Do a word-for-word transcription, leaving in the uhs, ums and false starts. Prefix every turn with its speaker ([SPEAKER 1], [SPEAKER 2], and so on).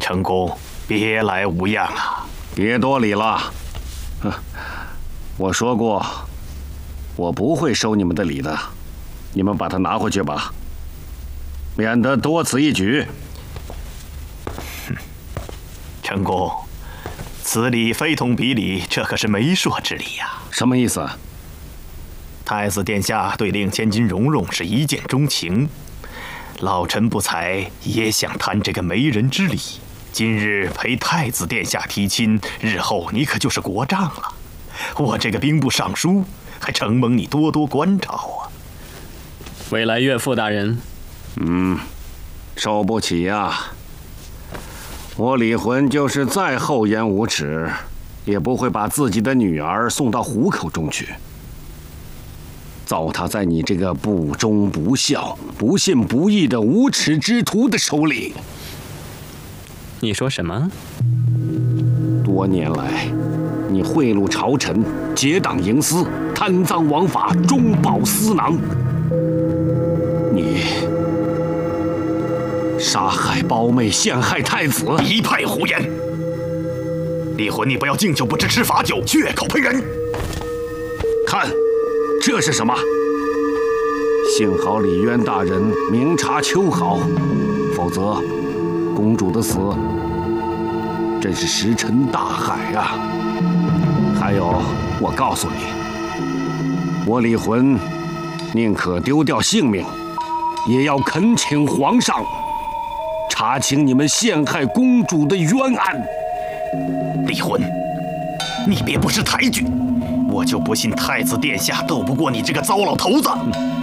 [SPEAKER 1] 成公，别来无恙啊！
[SPEAKER 2] 别多礼了。哼，我说过，我不会收你们的礼的。你们把它拿回去吧，免得多此一举。
[SPEAKER 1] 哼，成公，此礼非同彼礼，这可是媒妁之礼呀！
[SPEAKER 2] 什么意思？
[SPEAKER 1] 太子殿下对令千金蓉蓉是一见钟情，老臣不才也想贪这个媒人之礼。今日陪太子殿下提亲，日后你可就是国丈了。我这个兵部尚书还承蒙你多多关照啊。
[SPEAKER 3] 未来岳父大人，
[SPEAKER 2] 嗯，受不起呀！我李浑就是再厚颜无耻，也不会把自己的女儿送到虎口中去。糟蹋在你这个不忠不孝、不信不义的无耻之徒的手里。
[SPEAKER 3] 你说什么？
[SPEAKER 2] 多年来，你贿赂朝臣、结党营私、贪赃枉法、中饱私囊。你杀害胞妹、陷害太子，
[SPEAKER 1] 一派胡言！李浑，你不要敬酒不吃吃罚酒，血口喷人！
[SPEAKER 2] 看。这是什么？幸好李渊大人明察秋毫，否则公主的死真是石沉大海啊！还有，我告诉你，我李浑宁可丢掉性命，也要恳请皇上查清你们陷害公主的冤案。
[SPEAKER 1] 李浑，你别不识抬举！我就不信太子殿下斗不过你这个糟老头子！